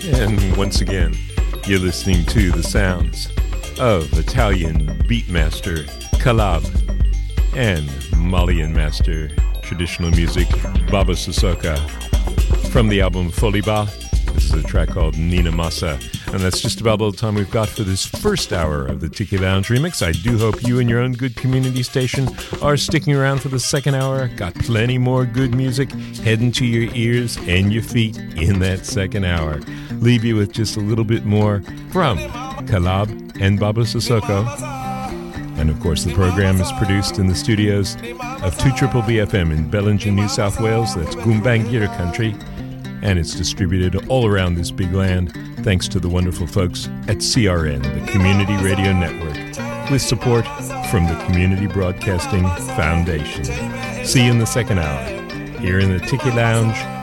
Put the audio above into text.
And once again, you're listening to the sounds of Italian beatmaster Calab and Malian master traditional music Baba Sissoko. From the album Foliba, this is a track called Nina Massa. And that's just about all the time we've got for this first hour of the Tiki Lounge Remix. I do hope you and your own good community station are sticking around for the second hour. Got plenty more good music heading to your ears and your feet in that second hour. Leave you with just a little bit more from Calab and Baba Sissoko. And of course, the program is produced in the studios of 2BBB FM in Bellingen, New South Wales. That's Gumbaynggirr country. And it's distributed all around this big land thanks to the wonderful folks at CRN, the Community Radio Network, with support from the Community Broadcasting Foundation. See you in the second hour here in the Tiki Lounge